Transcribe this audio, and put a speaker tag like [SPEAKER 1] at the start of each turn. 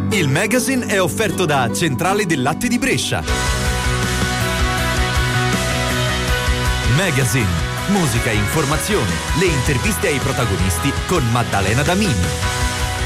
[SPEAKER 1] Il magazine è offerto da Centrale del Latte di Brescia. Magazine, musica e informazione, le interviste ai protagonisti con Maddalena Damin.